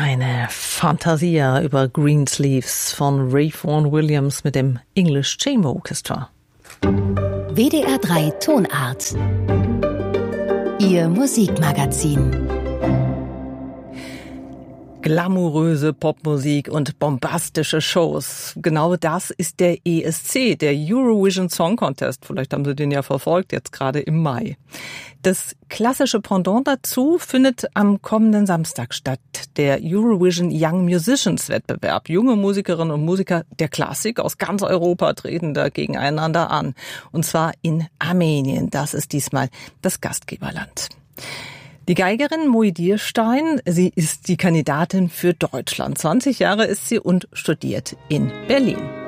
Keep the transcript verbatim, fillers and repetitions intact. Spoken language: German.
Eine Fantasia über Greensleeves von Ralph Vaughan Williams mit dem English Chamber Orchestra. W D R drei Tonart. Ihr Musikmagazin. Glamouröse Popmusik und bombastische Shows. Genau das ist der E S C, der Eurovision Song Contest. Vielleicht haben Sie den ja verfolgt, jetzt gerade im Mai. Das klassische Pendant dazu findet am kommenden Samstag statt. Der Eurovision Young Musicians Wettbewerb. Junge Musikerinnen und Musiker der Klassik aus ganz Europa treten da gegeneinander an. Und zwar in Armenien. Das ist diesmal das Gastgeberland. Die Geigerin Moe Dierstein, sie ist die Kandidatin für Deutschland. zwanzig Jahre ist sie und studiert in Berlin.